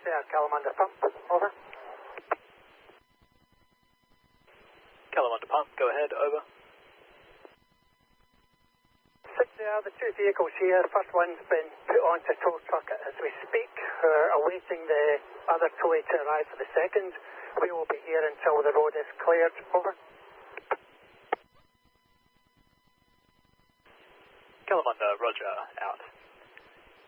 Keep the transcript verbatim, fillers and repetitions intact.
there, Kalamunda Pump, over. Kalamunda Pump, go ahead, over. Six there, the two vehicles here, first one's been put onto tow truck as we speak. We're awaiting the other tow to arrive for the second. We will be here until the road is cleared, over. Kalamunda, roger, out.